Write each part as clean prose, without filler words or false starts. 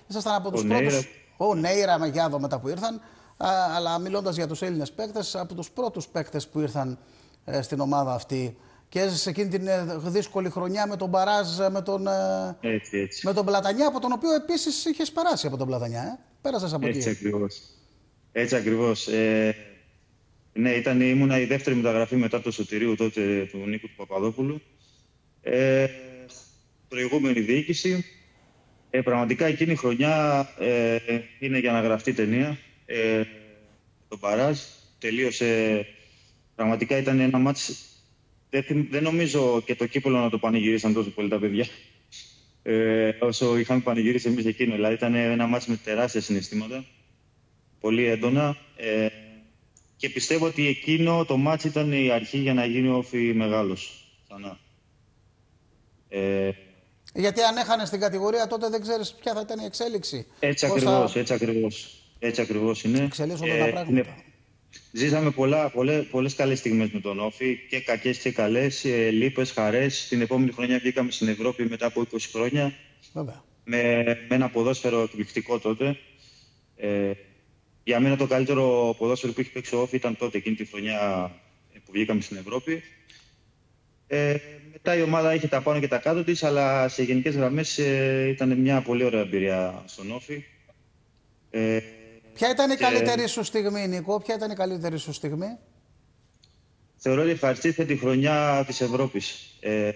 Ήσασταν από τους πρώτους. Ο Νέιρα, Μεγιάδο μετά που ήρθαν. Αλλά μιλώντας για τους Έλληνες παίκτες, από τους πρώτους παίκτες που ήρθαν στην ομάδα αυτή. Και έζησε εκείνη την δύσκολη χρονιά με τον Μπαράζ, με τον Πλατανιά, από τον οποίο επίσης είχες περάσει από τον Πλατανιά. Πέρασες από εκεί. Έτσι ακριβώς. Ναι, ήμουνα η δεύτερη μεταγραφή μετά το Σωτηρίου τότε του Νίκου του Παπαδόπουλου. Προηγούμενη διοίκηση. Πραγματικά εκείνη η χρονιά είναι για να γραφτεί ταινία. Το Μπαράζ τελείωσε. Πραγματικά ήταν ένα μάτς. Δεν νομίζω και το κύπελλο να το πανηγυρίσαν τόσο πολύ τα παιδιά. Όσο είχαμε πανηγυρίσει εμείς εκείνο. Δηλαδή ήταν ένα μάτς με τεράστια συναισθήματα. Πολύ έντονα. Και πιστεύω ότι εκείνο το μάτς ήταν η αρχή για να γίνει ο Όφη μεγάλος. Ξανά. Γιατί αν έχανε στην κατηγορία, τότε δεν ξέρεις ποια θα ήταν η εξέλιξη. Έτσι ακριβώς είναι. Εξελίσσονται τα πράγματα. Ζήσαμε πολλές καλές στιγμές με τον Όφη, και κακές και καλές, λύπες, χαρές. Την επόμενη χρονιά βγήκαμε στην Ευρώπη μετά από 20 χρόνια. Βέβαια. Με ένα ποδόσφαιρο εκπληκτικό τότε. Για μένα το καλύτερο ποδόσφαιρο που έχει παίξει ο Όφη ήταν τότε, εκείνη τη χρονιά που βγήκαμε στην Ευρώπη. Μετά η ομάδα είχε τα πάνω και τα κάτω της, αλλά σε γενικές γραμμές ήταν μια πολύ ωραία εμπειρία στον Όφη. Ποια ήταν η καλύτερη σου στιγμή, Νίκο, ποια ήταν η καλύτερη σου στιγμή? Θεωρώ ότι ευχαριστήθηκα τη χρονιά της Ευρώπης.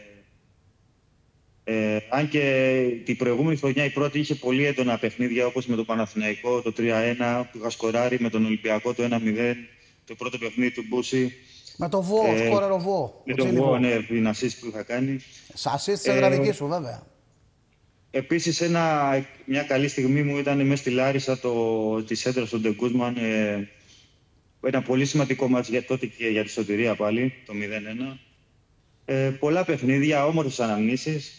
Αν και την προηγούμενη χρονιά η πρώτη είχε πολύ έντονα παιχνίδια, όπως με το Παναθηναϊκό το 3-1, που είχα σκοράρει, με τον Ολυμπιακό το 1-0, το πρώτο παιχνίδι του Μπούση. Με το Βο, σκόρερο Βο. Με τον Βο, ναι, την assist που είχα κάνει. Assist της εδραδικής σου, βέβαια. Επίσης, μια καλή στιγμή μου ήταν μέσα στη Λάρισα τη σέντρα στον Ντεγκούσμαν. Ένα πολύ σημαντικό μάτς για τότε και για τη σωτηρία πάλι, το 0-1. Πολλά παιχνίδια, όμορφες αναμνήσεις.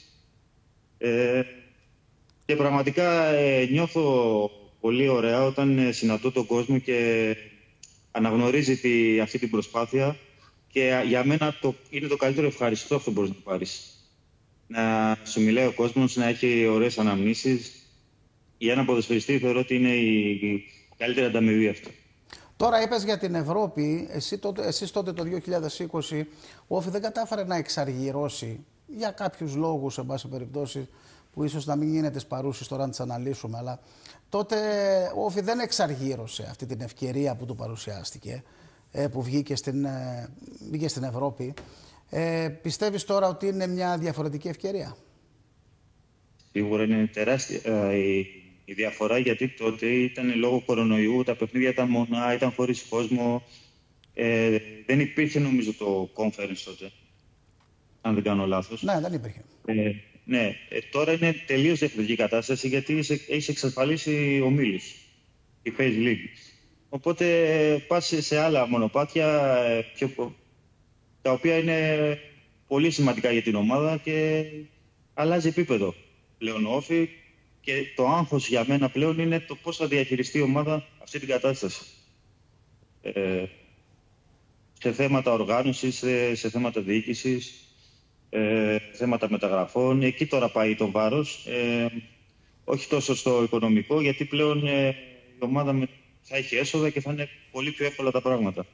Και πραγματικά νιώθω πολύ ωραία όταν συναντώ τον κόσμο και αναγνωρίζει αυτή την προσπάθεια. Και για μένα είναι το καλύτερο ευχαριστώ αυτό που μπορείς να πάρεις. Να σου μιλάει ο κόσμος, να έχει ωραίες αναμνήσεις. Για έναν ποδοσφαιριστή θεωρώ ότι είναι η καλύτερη ανταμοιβή αυτό. Τώρα είπες για την Ευρώπη, εσείς τότε το 2020 ο Όφη δεν κατάφερε να εξαργυρώσει για κάποιους λόγους, σε πάση περιπτώσει, που ίσως να μην γίνεται παρούσεις τώρα να τις αναλύσουμε, αλλά τότε ο Όφη δεν εξαργύρωσε αυτή την ευκαιρία που του παρουσιάστηκε, που βγήκε στην Ευρώπη. Πιστεύεις τώρα ότι είναι μια διαφορετική ευκαιρία? Σίγουρα είναι τεράστια η διαφορά, γιατί τότε ήταν λόγω κορονοϊού, τα παιχνίδια ήταν μονά, ήταν χωρίς κόσμο. Δεν υπήρχε νομίζω το conference τότε, αν δεν κάνω λάθος. Ναι, δεν υπήρχε. Ναι, τώρα είναι τελείως διαφορετική κατάσταση, γιατί έχεις εξασφαλίσει ομίλους, η Phase League. Οπότε πας σε άλλα μονοπάτια, τα οποία είναι πολύ σημαντικά για την ομάδα και αλλάζει επίπεδο πλέον ο Όφη, και το άγχος για μένα πλέον είναι το πώς θα διαχειριστεί η ομάδα αυτή την κατάσταση. Σε θέματα οργάνωσης, σε θέματα διοίκησης, θέματα μεταγραφών, εκεί τώρα πάει το βάρος. Όχι τόσο στο οικονομικό, γιατί πλέον η ομάδα θα έχει έσοδα και θα είναι πολύ πιο εύκολα τα πράγματα.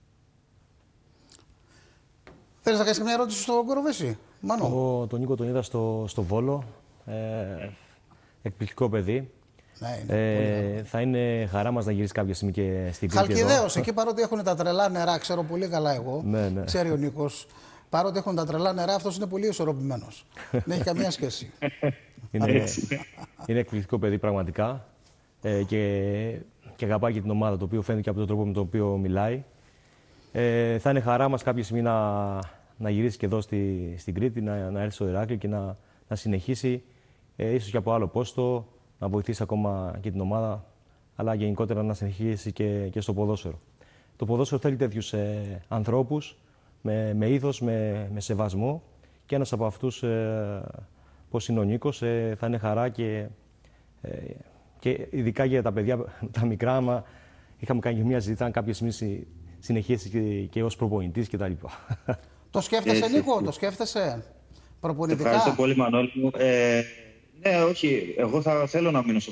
Θέλεις να κάνεις μια ερώτηση στον Κοροβέση, Μάνο? Εγώ τον Νίκο τον είδα στο Βόλο. Εκπληκτικό παιδί. Ναι, θα είναι χαρά μας να γυρίσει κάποια στιγμή και στην Κρήτη. Χαλκιδαίος, εκεί παρότι έχουν τα τρελά νερά, ξέρω πολύ καλά εγώ, ναι. ξέρει ο Νίκος, παρότι έχουν τα τρελά νερά, αυτός είναι πολύ ισορροπημένος. Δεν έχει καμία σχέση. Είναι εκπληκτικό παιδί πραγματικά, και αγαπάει και την ομάδα, το οποίο φαίνεται και από τον τρόπο με τον οποίο μιλάει. Θα είναι χαρά μας κάποια στιγμή να γυρίσει και εδώ στην Κρήτη, να έρθει στο Ηράκλειο και να συνεχίσει, ίσως και από άλλο πόστο, να βοηθήσει ακόμα και την ομάδα, αλλά γενικότερα να συνεχίσει και στο ποδόσφαιρο. Το ποδόσφαιρο θέλει τέτοιους ανθρώπους με ήθος, με σεβασμό, και ένας από αυτούς, πώς είναι ο Νίκος, θα είναι χαρά και ειδικά για τα παιδιά, τα μικρά, άμα είχαμε κάνει μια συζήτηση, αν κάποια στιγμή συνεχίσει και ως προπονητής κτλ. Το σκέφτεσαι, Νίκο, το σκέφτεσαι προπονητικά? Ευχαριστώ πολύ, Μανώλη μου. Ναι, όχι, εγώ θα θέλω να μείνω στο